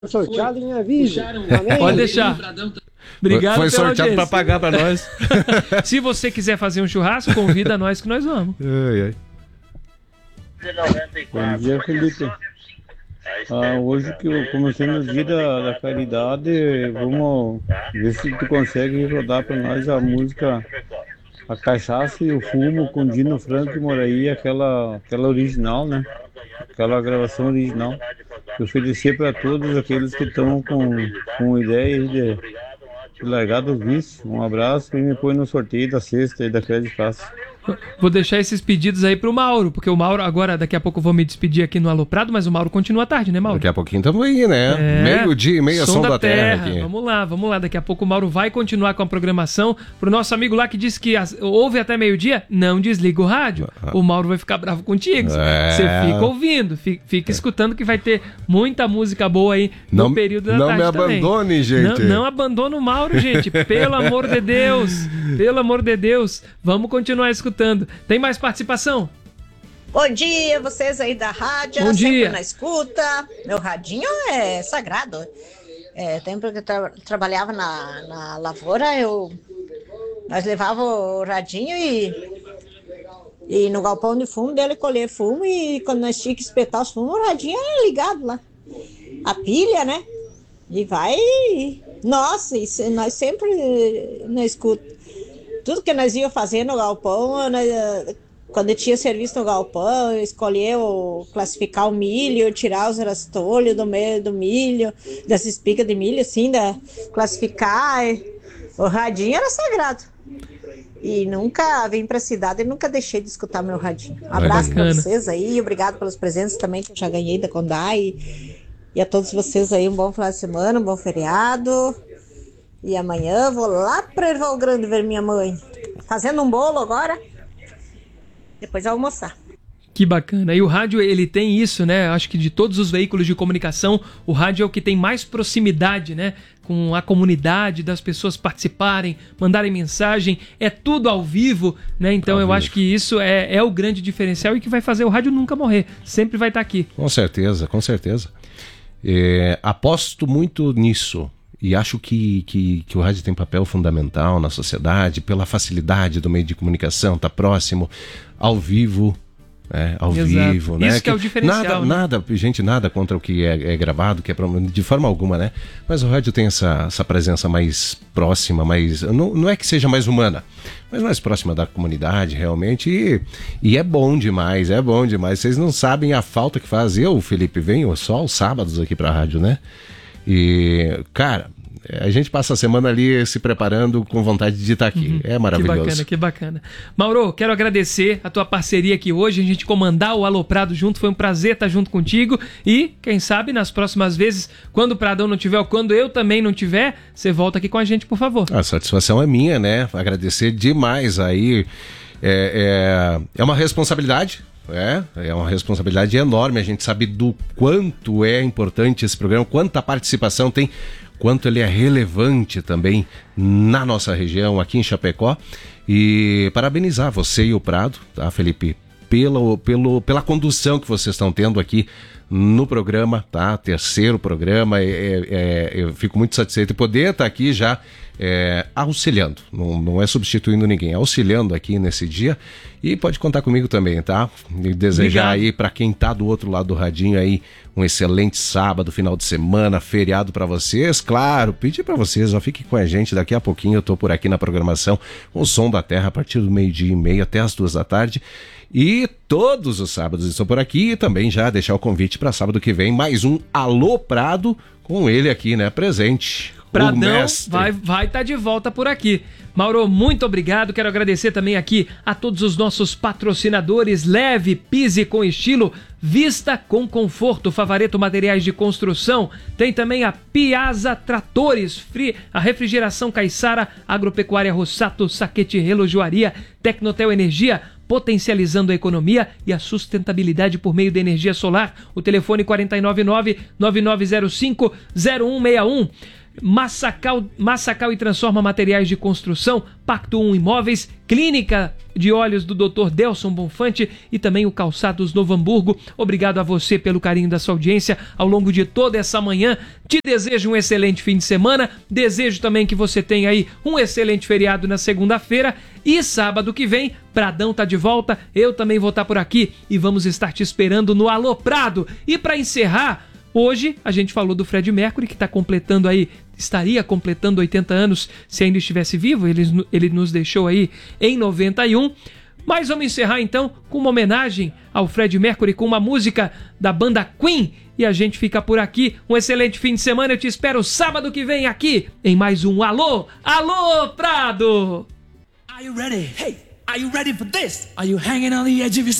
Sorteado em aviso. Pode deixar. Obrigado Foi pela sorteado para audiência. pagar para nós. Se você quiser fazer um churrasco, convida nós que nós vamos. Ai, ai. Bom dia, Felipe. Hoje que eu comecei no dia da caridade, vamos ver se tu consegue rodar para nós a música A Cachaça e o Fumo com Dino Franco e Moraí, aquela original, né? Aquela gravação original. Eu oferecer para todos aqueles que estão com ideia de largar do vício. Um abraço e me põe no sorteio da sexta e da Crédito Fácil. Vou deixar esses pedidos aí pro Mauro, porque o Mauro, agora, daqui a pouco eu vou me despedir aqui no Aloprado, mas o Mauro continua à tarde, né, Mauro? Daqui a pouquinho estamos aí, né? Meio-dia e meia, som da terra aqui. Vamos lá. Daqui a pouco o Mauro vai continuar com a programação. Pro nosso amigo lá que disse que ouve até meio-dia, não desliga o rádio. O Mauro vai ficar bravo contigo. Você fica ouvindo, fica escutando que vai ter muita música boa aí no período da tarde também. Não me abandone, gente. Não abandona o Mauro, gente. Pelo amor de Deus. Pelo amor de Deus. Vamos continuar escutando. Tem mais participação? Bom dia, vocês aí da rádio. Bom sempre dia. na escuta. Meu radinho é sagrado. Tempo que eu trabalhava na lavoura, nós levava o radinho e no galpão de fumo dele colher fumo, e quando nós tínhamos que espetar os fumos, o radinho era ligado lá. A pilha, né? E vai... Nossa, isso, nós sempre na escuta. Tudo que nós íamos fazer no galpão, quando eu tinha serviço no galpão, eu escolhia classificar o milho, tirar os rastolhos do meio do milho, das espigas de milho, assim, classificar. O radinho era sagrado. E nunca vim pra cidade e nunca deixei de escutar meu radinho. Um abraço pra vocês aí, obrigado pelos presentes também que eu já ganhei da Condai. E a todos vocês aí, um bom final de semana, um bom feriado. E amanhã vou lá para Erval Grande ver minha mãe. Fazendo um bolo agora. Depois almoçar. Que bacana. E o rádio, ele tem isso, né? Acho que de todos os veículos de comunicação, o rádio é o que tem mais proximidade, né? Com a comunidade, das pessoas participarem, mandarem mensagem. É tudo ao vivo, né? Então eu acho que isso é o grande diferencial e que vai fazer o rádio nunca morrer. Sempre vai estar aqui. Com certeza, com certeza. Aposto muito nisso. E acho que o rádio tem papel fundamental na sociedade, pela facilidade do meio de comunicação, tá próximo, ao vivo, ao Exato. vivo, né? Isso que é o diferencial. Nada contra o que é gravado, que é de forma alguma, né? Mas o rádio tem essa presença mais próxima, não é que seja mais humana, mas mais próxima da comunidade, realmente, e é bom demais. Vocês não sabem a falta que faz. Eu, Felipe, venho só aos sábados aqui pra rádio, né? E, cara, a gente passa a semana ali se preparando com vontade de estar aqui. É maravilhoso. Que bacana. Mauro, quero agradecer a tua parceria aqui hoje, a gente comandar o Aloprado junto, foi um prazer estar junto contigo. E, quem sabe, nas próximas vezes, quando o Pradão não tiver ou quando eu também não tiver, você volta aqui com a gente, por favor. A satisfação é minha, né? Agradecer demais aí. É uma responsabilidade. É uma responsabilidade enorme. A gente sabe do quanto é importante esse programa, quanta participação tem, quanto ele é relevante também na nossa região, aqui em Chapecó. E parabenizar você e o Prado, tá, Felipe, pela condução que vocês estão tendo aqui no programa, tá? Terceiro programa. Eu fico muito satisfeito de poder estar aqui já auxiliando, não é substituindo ninguém, auxiliando aqui nesse dia. E pode contar comigo também, tá? E desejar aí para quem tá do outro lado do radinho aí um excelente sábado, final de semana, feriado para vocês. Claro, pedir para vocês, fiquem com a gente, daqui a pouquinho eu tô por aqui na programação com o Som da Terra a partir do 12:30 até as 2h. E todos os sábados estou por aqui, e também já deixar o convite para sábado que vem, mais um Alô Prado, com ele aqui, né, presente. Pradão vai estar de volta por aqui. Mauro, muito obrigado. Quero agradecer também aqui a todos os nossos patrocinadores. Leve, pise com estilo, vista com conforto. Favareto Materiais de Construção. Tem também a Piazza Tratores, a Refrigeração Caiçara, Agropecuária Rossato, Saquete Relojoaria, Tecnotel Energia, potencializando a economia e a sustentabilidade por meio da energia solar. O telefone 499-9905-0161. Massacal e Transforma Materiais de Construção, Pacto 1 Imóveis, Clínica de Olhos do Dr. Delson Bonfante e também o Calçados Novo Hamburgo. Obrigado a você pelo carinho da sua audiência ao longo de toda essa manhã. Te desejo um excelente fim de semana. Desejo também que você tenha aí um excelente feriado na segunda-feira. E sábado que vem, Pradão tá de volta. Eu também vou estar por aqui e vamos estar te esperando no Alô Prado. E para encerrar, hoje a gente falou do Fred Mercury, que estaria completando 80 anos se ainda estivesse vivo. Ele nos deixou aí em 91. Mas vamos encerrar então com uma homenagem ao Fred Mercury com uma música da banda Queen. E a gente fica por aqui. Um excelente fim de semana. Eu te espero sábado que vem aqui em mais um Alô Prado! Are you ready? Hey, are you ready for this? Are you hanging on the edge of your